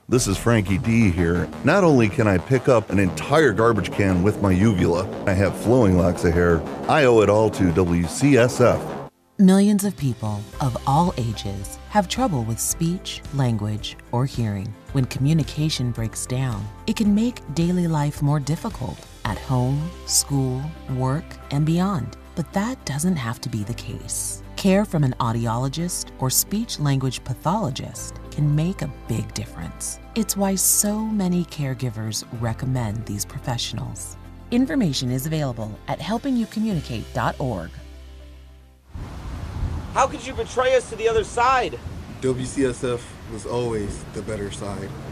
This is Frankie D here. Not only can I pick up an entire garbage can with my uvula, I have flowing locks of hair, I owe it all to WCSF. Millions of people of all ages have trouble with speech, language, or hearing. When communication breaks down, it can make daily life more difficult at home, school, work, and beyond. But that doesn't have to be the case. Care from an audiologist or speech-language pathologist can make a big difference. It's why so many caregivers recommend these professionals. Information is available at helpingyoucommunicate.org. How could you betray us to the other side? WCSF was always the better side.